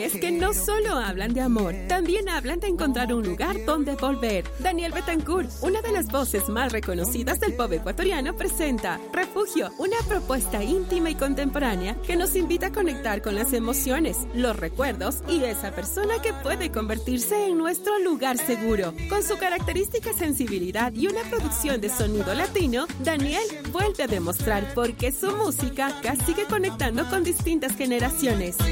canciones que no solo hablan de amor, también hablan de encontrar un lugar donde volver. Daniel Betancourt, una de las voces más reconocidas del pop ecuatoriano, presenta Refugio, una propuesta íntima y contemporánea que nos invita a conectar con las emociones, los recuerdos y esa persona que puede convertirse en nuestro lugar seguro. Con su característica sensibilidad y una producción de sonido latino, Daniel vuelve a demostrar por qué su música sigue conectando con distintas generaciones.